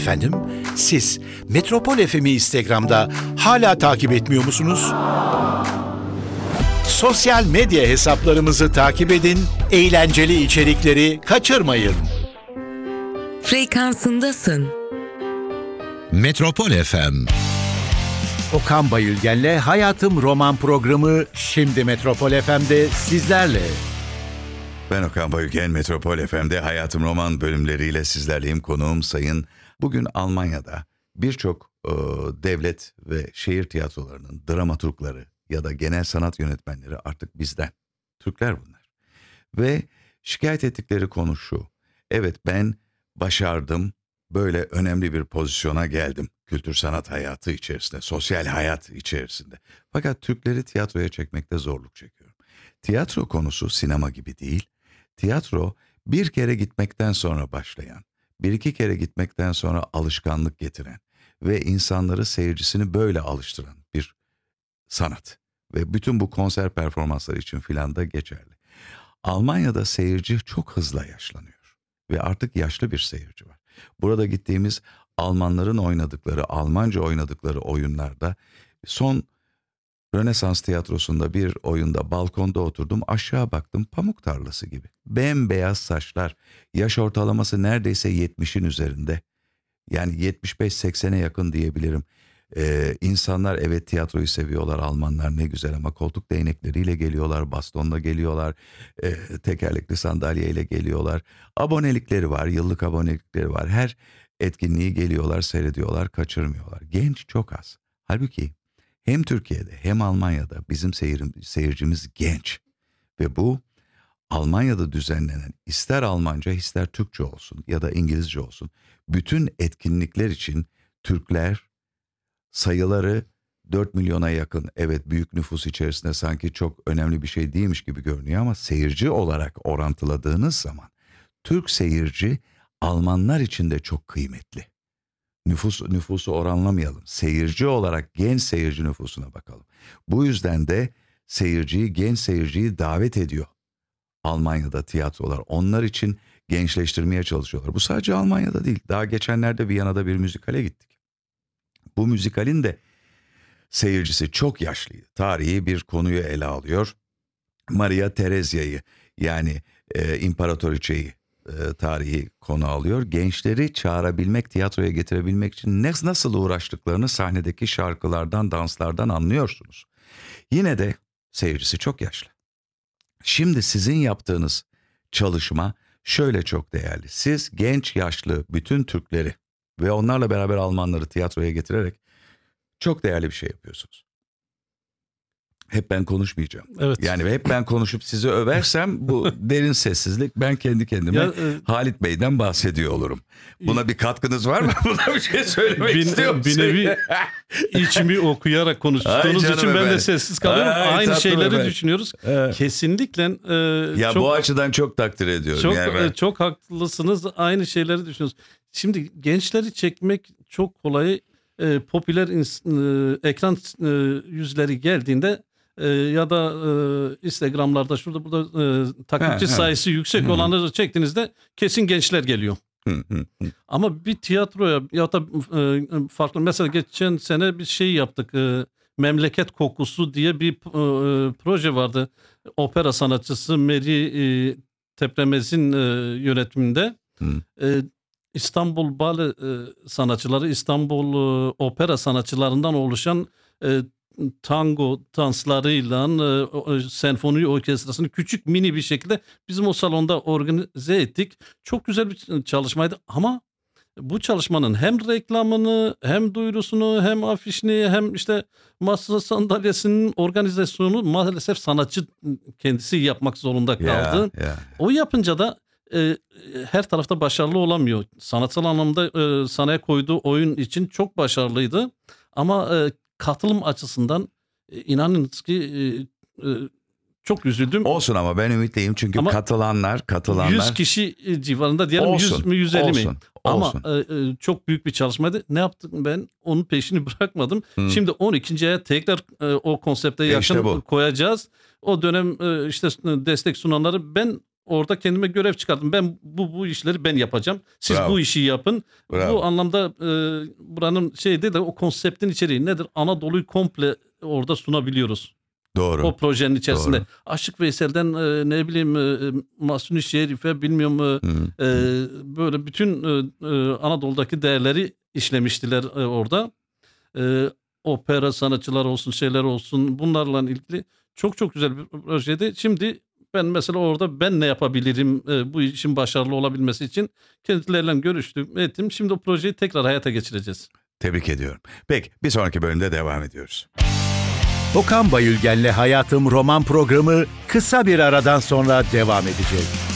Efendim, siz Metropol FM'i Instagram'da hala takip etmiyor musunuz? Sosyal medya hesaplarımızı takip edin, eğlenceli içerikleri kaçırmayın. Frekansındasın. Metropol FM. Okan Bayülgen'le Hayatım Roman programı şimdi Metropol FM'de sizlerle. Ben Okan Bayülgen, Metropol FM'de Hayatım Roman bölümleriyle sizlerleyim. Konuğum Sayın. Bugün Almanya'da birçok devlet ve şehir tiyatrolarının dramaturgları ya da genel sanat yönetmenleri artık bizden. Türkler bunlar. Ve şikayet ettikleri konu şu. Evet, ben başardım, böyle önemli bir pozisyona geldim. Kültür sanat hayatı içerisinde, sosyal hayat içerisinde. Fakat Türkleri tiyatroya çekmekte zorluk çekiyorum. Tiyatro konusu sinema gibi değil. Tiyatro bir kere gitmekten sonra başlayan, bir iki kere gitmekten sonra alışkanlık getiren ve insanları, seyircisini böyle alıştıran bir sanat. Ve bütün bu konser performansları için filan da geçerli. Almanya'da seyirci çok hızlı yaşlanıyor ve artık yaşlı bir seyirci var. Burada gittiğimiz Almanların oynadıkları, Almanca oynadıkları oyunlarda son Rönesans tiyatrosunda bir oyunda balkonda oturdum, aşağı baktım, pamuk tarlası gibi. Bembeyaz saçlar, yaş ortalaması neredeyse 70'in üzerinde. Yani 75-80'e yakın diyebilirim. İnsanlar evet tiyatroyu seviyorlar, Almanlar ne güzel, ama koltuk değnekleriyle geliyorlar, bastonla geliyorlar, tekerlekli sandalyeyle geliyorlar. Abonelikleri var, yıllık abonelikleri var. Her etkinliği geliyorlar, seyrediyorlar, kaçırmıyorlar. Genç çok az. Halbuki hem Türkiye'de hem Almanya'da bizim seyircimiz genç. Ve bu Almanya'da düzenlenen, ister Almanca ister Türkçe olsun ya da İngilizce olsun, bütün etkinlikler için Türkler sayıları 4 milyona yakın, evet büyük nüfus içerisinde sanki çok önemli bir şey değilmiş gibi görünüyor ama seyirci olarak orantıladığınız zaman Türk seyirci Almanlar için de çok kıymetli. Nüfusu oranlamayalım. Seyirci olarak genç seyirci nüfusuna bakalım. Bu yüzden de genç seyirciyi davet ediyor Almanya'da tiyatrolar. Onlar için gençleştirmeye çalışıyorlar. Bu sadece Almanya'da değil. Daha geçenlerde Viyana'da bir müzikale gittik. Bu müzikalin de seyircisi çok yaşlıydı. Tarihi bir konuyu ele alıyor. Maria Terezia'yı, yani İmparatoriçe'yi tarihi konu alıyor. Gençleri çağırabilmek, tiyatroya getirebilmek için nasıl uğraştıklarını sahnedeki şarkılardan, danslardan anlıyorsunuz. Yine de seyircisi çok yaşlı. Şimdi sizin yaptığınız çalışma şöyle çok değerli. Siz genç, yaşlı bütün Türkleri ve onlarla beraber Almanları tiyatroya getirerek çok değerli bir şey yapıyorsunuz. Hep ben konuşmayacağım. Evet. Yani hep ben konuşup sizi översem bu derin sessizlik, ben kendi kendime Halit Bey'den bahsediyor olurum. Buna bir katkınız var mı? Buna bir şey söylemek istiyor musun? Bir nevi içimi okuyarak konuştuğunuz için ben de sessiz kalıyorum. Aynı şeyleri düşünüyoruz. Kesinlikle. Ya bu açıdan çok takdir ediyorum. Çok haklısınız. Aynı şeyleri düşünüyoruz. Şimdi gençleri çekmek çok kolay. Popüler ekran yüzleri geldiğinde ya da Instagram'larda şurada burada takipçi sayısı yüksek olanları çektiğinizde kesin gençler geliyor. Ama bir tiyatroya ya da farklı, mesela geçen sene bir şey yaptık. Memleket Kokusu diye bir proje vardı. Opera sanatçısı Meri Tepremez'in yönetiminde. İstanbul Bale sanatçıları, İstanbul opera sanatçılarından oluşan tango danslarıyla senfoni orkestrasını küçük mini bir şekilde bizim o salonda organize ettik. Çok güzel bir çalışmaydı ama bu çalışmanın hem reklamını, hem duyurusunu, hem afişini, hem işte masa sandalyesinin organizasyonunu maalesef sanatçı kendisi yapmak zorunda kaldı. O yapınca da her tarafta başarılı olamıyor. Sanatsal anlamda sahneye koyduğu oyun için çok başarılıydı. Ama katılım açısından inanınız ki çok üzüldüm. Olsun, ama ben ümitliyim çünkü ama katılanlar 100 kişi civarında diyelim, olsun, 100 mü 150 mi? Ama çok büyük bir çalışmaydı. Ne yaptım ben? Onun peşini bırakmadım. Şimdi 12. aya tekrar o konsepte yakın koyacağız. O dönem işte destek sunanları ben orada kendime görev çıkardım. Ben bu işleri ben yapacağım. Siz Bravo. bu işi yapın. Bravo. Bu anlamda buranın şeyde de o konseptin içeriği nedir? Anadolu'yu komple orada sunabiliyoruz. Doğru. O projenin içerisinde. Doğru. Aşık Veysel'den ne bileyim Mahsuni Şerif'e bilmiyorum böyle bütün Anadolu'daki değerleri işlemiştiler orada. Opera sanatçılar olsun, şeyler olsun, bunlarla ilgili çok güzel bir projeydi. Şimdi ben mesela orada ben ne yapabilirim bu işin başarılı olabilmesi için kendileriyle görüştüm, ettim. Şimdi o projeyi tekrar hayata geçireceğiz. Tebrik ediyorum. Peki bir sonraki bölümde devam ediyoruz. Okan Bayülgen'le Hayatım roman programı kısa bir aradan sonra devam edecek.